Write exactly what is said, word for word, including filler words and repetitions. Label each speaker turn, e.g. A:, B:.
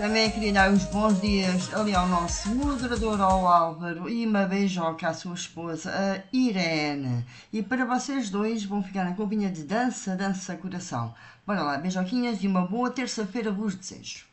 A: Também queria dar os bons dias ali ao nosso moderador, ao Álvaro, e uma beijoca à sua esposa, a Irene. E para vocês dois vão ficar na companhia de Dança, Dança Coração. Bora lá, beijoquinhas e uma boa terça-feira vos desejo.